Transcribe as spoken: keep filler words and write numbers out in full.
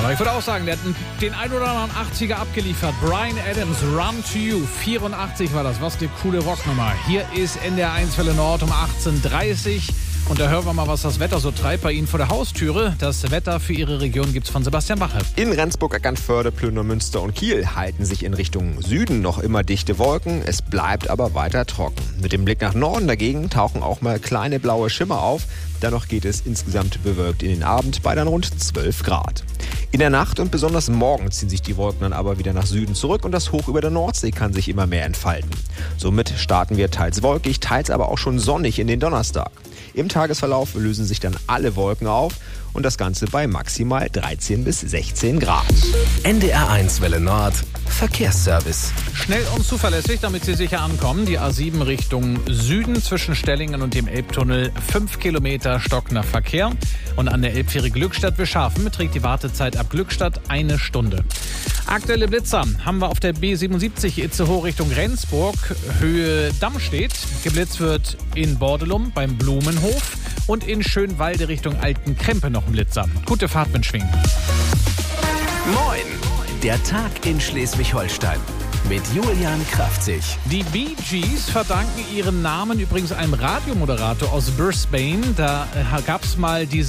Aber ich würde auch sagen, der hat den ein oder anderen achtziger abgeliefert. Bryan Adams, Run to You. vierundachtzig war das. Was eine coole Rocknummer. Hier ist N D R eins Welle Nord um achtzehn Uhr dreißig. Und da hören wir mal, was das Wetter so treibt bei Ihnen vor der Haustüre. Das Wetter für Ihre Region gibt's von Sebastian Bache. In Rendsburg, Eckernförde, Plünder, Münster und Kiel halten sich in Richtung Süden noch immer dichte Wolken. Es bleibt aber weiter trocken. Mit dem Blick nach Norden dagegen tauchen auch mal kleine blaue Schimmer auf. Dennoch geht es insgesamt bewölkt in den Abend bei dann rund zwölf Grad. In der Nacht und besonders morgen ziehen sich die Wolken dann aber wieder nach Süden zurück und das Hoch über der Nordsee kann sich immer mehr entfalten. Somit starten wir teils wolkig, teils aber auch schon sonnig in den Donnerstag. Im Tagesverlauf lösen sich dann alle Wolken auf und das Ganze bei maximal dreizehn bis sechzehn Grad. N D R eins Welle Nord Verkehrsservice. Schnell und zuverlässig, damit Sie sicher ankommen. Die A sieben Richtung Süden zwischen Stellingen und dem Elbtunnel. fünf Kilometer stockender Verkehr. Und an der Elbfähre Glückstadt-Beschafen beträgt die Wartezeit ab Glückstadt eine Stunde. Aktuelle Blitzer haben wir auf der B siebenundsiebzig Itzehoe Richtung Rendsburg, Höhe Dammstedt. Geblitzt wird in Bordelum beim Blumenhof und in Schönwalde Richtung Altenkrempe noch ein Blitzer. Gute Fahrt mit Schwingen. Moin! Der Tag in Schleswig-Holstein mit Julian Kraftzig. Die Bee Gees verdanken ihren Namen übrigens einem Radiomoderator aus Brisbane. Da gab es mal diese